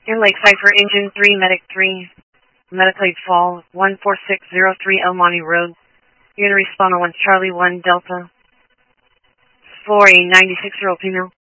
In Lake Cipher, Engine 3, Medic 3, Metaclade Fall, 14603 El Monte Road. You're going to respond on 1 Charlie 1 Delta for a 96-year-old female.